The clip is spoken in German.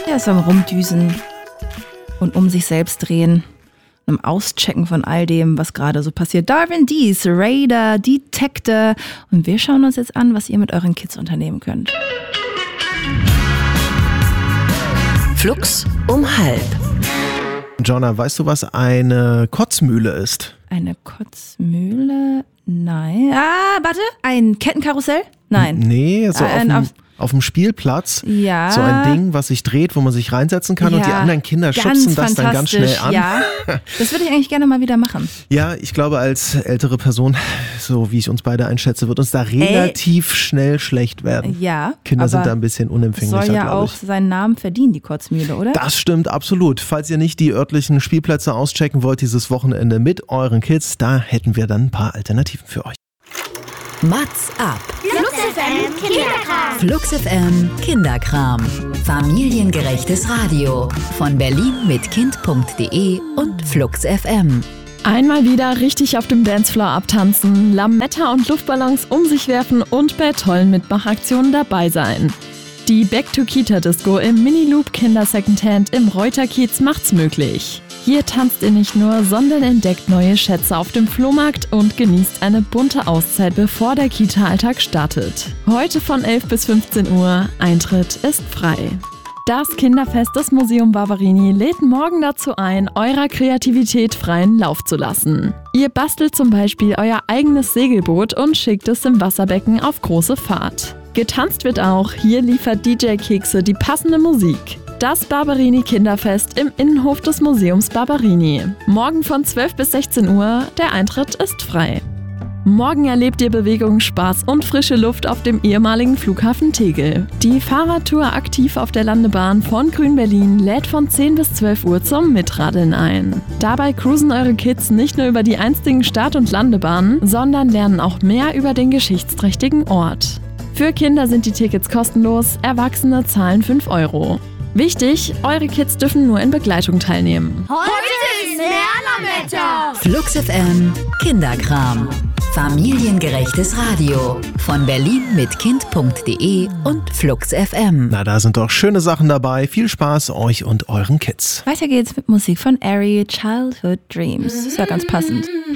Ja, so am Rumdüsen und um sich selbst drehen. Einem Auschecken von all dem, was gerade so passiert. Darwin Dees, Raider, Detector. Und wir schauen uns jetzt an, was ihr mit euren Kids unternehmen könnt. Flux um 12:30. Jonna, weißt du, was eine Kotzmühle ist? Eine Kotzmühle? Nein. Warte. Ein Kettenkarussell? Nein. Nee, so auf dem Spielplatz. Ja. So ein Ding, was sich dreht, wo man sich reinsetzen kann und die anderen Kinder schubsen das dann ganz schnell an. Ja, das würde ich eigentlich gerne mal wieder machen. Ja, ich glaube, als ältere Person, so wie ich uns beide einschätze, wird uns da relativ schnell schlecht werden. Ja. Kinder sind da ein bisschen unempfänglicher, soll ja glaube auch ich. seinen Namen verdienen, die Kotzmühle, oder? Das stimmt, absolut. Falls ihr nicht die örtlichen Spielplätze auschecken wollt dieses Wochenende mit euren Kids, da hätten wir dann ein paar Alternativen für euch. Mats ab. Flux FM Kinderkram. Flux FM Kinderkram. Familiengerechtes Radio. Von Berlin mit Kind.de und Flux FM. Einmal wieder richtig auf dem Dancefloor abtanzen, Lametta und Luftballons um sich werfen und bei tollen Mitmachaktionen dabei sein. Die Back-to-Kita-Disco im Mini-Loop Kinder-Secondhand im Reuterkiez macht's möglich. Hier tanzt ihr nicht nur, sondern entdeckt neue Schätze auf dem Flohmarkt und genießt eine bunte Auszeit, bevor der Kita-Alltag startet. Heute von 11 bis 15 Uhr, Eintritt ist frei. Das Kinderfest des Museum Barberini lädt morgen dazu ein, eurer Kreativität freien Lauf zu lassen. Ihr bastelt zum Beispiel euer eigenes Segelboot und schickt es im Wasserbecken auf große Fahrt. Getanzt wird auch, hier liefert DJ Kekse die passende Musik. Das Barberini Kinderfest im Innenhof des Museums Barberini. Morgen von 12 bis 16 Uhr, der Eintritt ist frei. Morgen erlebt ihr Bewegung, Spaß und frische Luft auf dem ehemaligen Flughafen Tegel. Die Fahrradtour aktiv auf der Landebahn von Grün-Berlin lädt von 10 bis 12 Uhr zum Mitradeln ein. Dabei cruisen eure Kids nicht nur über die einstigen Start- und Landebahnen, sondern lernen auch mehr über den geschichtsträchtigen Ort. Für Kinder sind die Tickets kostenlos, Erwachsene zahlen 5 €. Wichtig, eure Kids dürfen nur in Begleitung teilnehmen. Heute ist Lernerwetter. Flux FM Kinderkram. Familiengerechtes Radio. Von Berlin mit Kind.de und Flux FM. Na, da sind doch schöne Sachen dabei. Viel Spaß euch und euren Kids. Weiter geht's mit Musik von Ari, Childhood Dreams. Ist ja ganz passend.